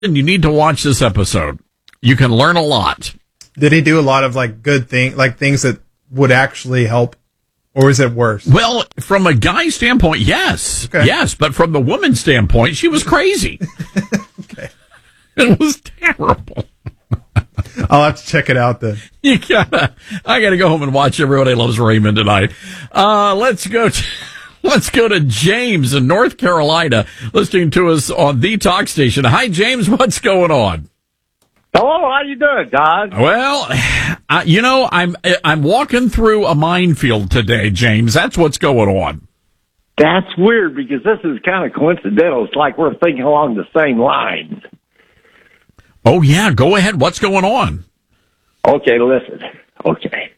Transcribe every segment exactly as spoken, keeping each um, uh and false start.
And you need to watch this episode. You can learn a lot. Did he do a lot of like good things, like things that would actually help, or is it worse? Well, from a guy standpoint, yes, okay. yes, but from the woman's standpoint, she was crazy. Okay, it was terrible. I'll have to check it out then. You gotta, I gotta go home and watch Everybody Loves Raymond tonight. Uh, let's go. To, let's go to James in North Carolina, listening to us on the talk station. Hi, James. What's going on? Hello, how you doing, Todd? Well, uh, you know, I'm I'm walking through a minefield today, James. That's what's going on. That's weird because this is kind of coincidental. It's like we're thinking along the same lines. Oh, yeah. Go ahead. What's going on? Okay, listen. Okay.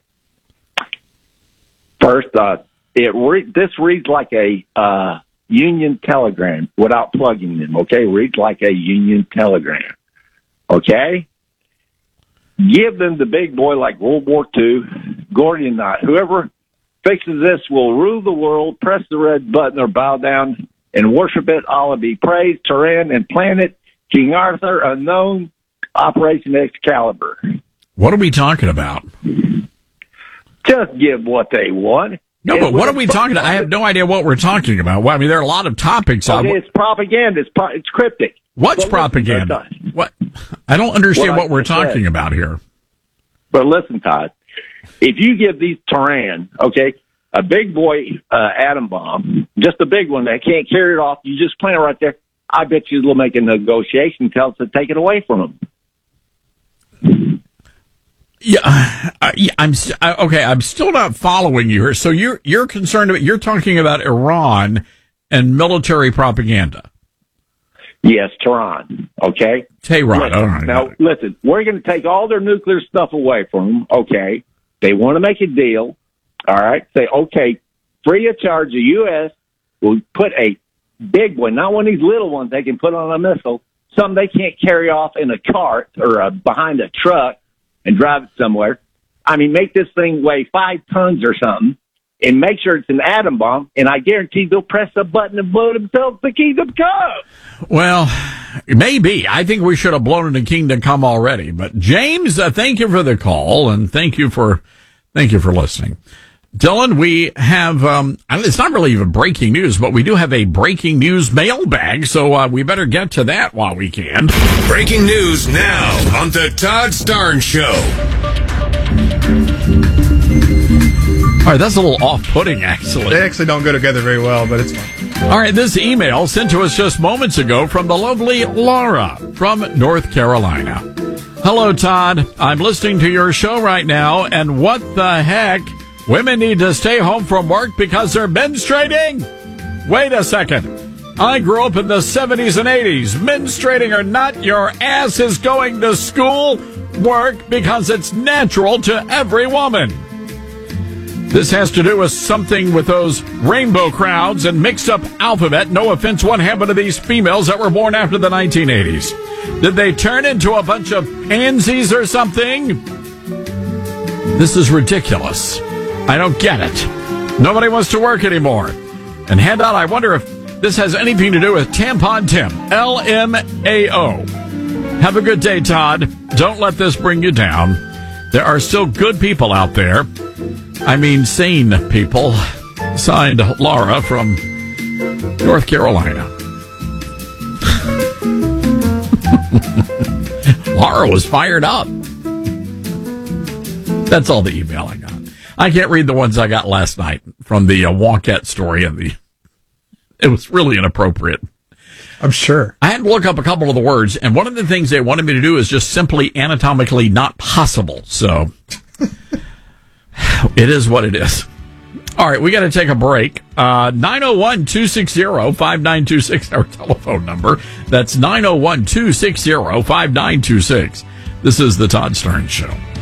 First, uh, it re- this reads like a uh, Union telegram without plugging them, okay? It reads like a Union telegram. Okay? Give them the big boy like World War Two, Gordian knot. Whoever fixes this will rule the world, press the red button or bow down and worship it. Allah be praised, Turan and Planet, King Arthur, Unknown, Operation Excalibur. What are we talking about? Just give what they want. No, but what are we talking about? I have no idea what we're talking about. Well, I mean, there are a lot of topics. Okay, it's propaganda. It's, pro- it's cryptic. What's but propaganda? Listen, what? I don't understand what, what we're talking said. about here. But listen, Todd, if you give these Turan, okay, a big boy uh, atom bomb, just a big one that can't carry it off, you just plant it right there, I bet you they'll make a negotiation, tell us to take it away from them. Yeah, I, I'm I, okay. I'm still not following you here. So you're you're concerned about you're talking about Iran and military propaganda. Yes, Tehran. Okay, Tehran. Listen, I don't know. Now listen, we're going to take all their nuclear stuff away from them. Okay, they want to make a deal. All right, say okay, free of charge. The U S will put a big one, not one of these little ones they can put on a missile. Some they can't carry off in a cart or uh, behind a truck and drive it somewhere. I mean, make this thing weigh five tons or something and make sure it's an atom bomb, and I guarantee they'll press a button and blow themselves to Kingdom Come. Well, maybe. I think we should have blown into Kingdom Come already. But, James, uh, thank you for the call, and thank you for thank you for listening. Dylan, we have, um, it's not really even breaking news, but we do have a breaking news mailbag, so uh, we better get to that while we can. Breaking news now on the Todd Starnes Show. All right, that's a little off-putting, actually. They actually don't go together very well, but it's fine. All right, this email sent to us just moments ago from the lovely Laura from North Carolina. Hello, Todd. I'm listening to your show right now, and what the heck? Women need to stay home from work because they're menstruating? Wait a second. I grew up in the seventies and eighties. Menstruating or not, your ass is going to school, work, because it's natural to every woman. This has to do with something with those rainbow crowds and mixed up alphabet. No offense, what happened to these females that were born after the nineteen eighties? Did they turn into a bunch of pansies or something? This is ridiculous. I don't get it. Nobody wants to work anymore. And handout, I wonder if this has anything to do with Tampon Tim. L M A O. Have a good day, Todd. Don't let this bring you down. There are still good people out there. I mean, sane people. Signed, Laura from North Carolina. Laura was fired up. That's all the email I got. I can't read the ones I got last night from the uh, Wonkette story, and the it was really inappropriate. I'm sure. I had to look up a couple of the words, and one of the things they wanted me to do is just simply anatomically not possible. So it is what it is. All right, we got to take a break. Uh, nine oh one, two six zero, five nine two six, our telephone number. That's nine oh one, two six zero, five nine two six. This is the Todd Starnes Show.